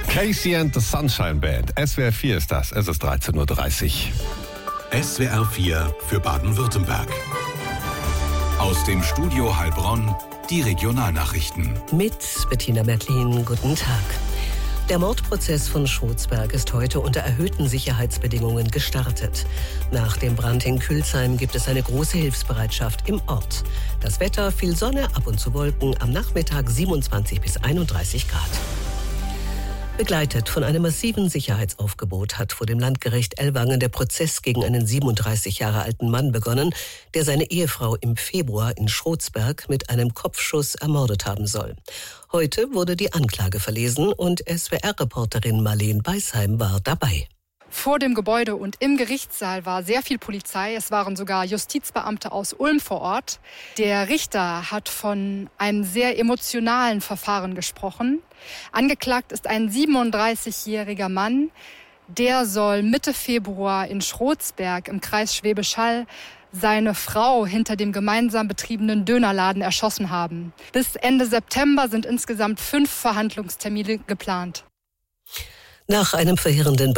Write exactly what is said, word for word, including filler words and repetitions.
Casey and the Sunshine Band. S W R vier ist das. Es ist dreizehn Uhr dreißig. S W R vier für Baden-Württemberg. Aus dem Studio Heilbronn die Regionalnachrichten. Mit Bettina Merklin, guten Tag. Der Mordprozess von Schrotzberg ist heute unter erhöhten Sicherheitsbedingungen gestartet. Nach dem Brand in Külsheim gibt es eine große Hilfsbereitschaft im Ort. Das Wetter, viel Sonne, ab und zu Wolken, am Nachmittag siebenundzwanzig bis einunddreißig Grad. Begleitet von einem massiven Sicherheitsaufgebot hat vor dem Landgericht Ellwangen der Prozess gegen einen siebenunddreißig Jahre alten Mann begonnen, der seine Ehefrau im Februar in Schrotzberg mit einem Kopfschuss ermordet haben soll. Heute wurde die Anklage verlesen und S W R-Reporterin Marleen Beisheim war dabei. Vor dem Gebäude und im Gerichtssaal war sehr viel Polizei. Es waren sogar Justizbeamte aus Ulm vor Ort. Der Richter hat von einem sehr emotionalen Verfahren gesprochen. Angeklagt ist ein siebenunddreißigjähriger Mann. Der soll Mitte Februar in Schrotzberg im Kreis Schwäbisch Hall seine Frau hinter dem gemeinsam betriebenen Dönerladen erschossen haben. Bis Ende September sind insgesamt fünf Verhandlungstermine geplant. Nach einem verheerenden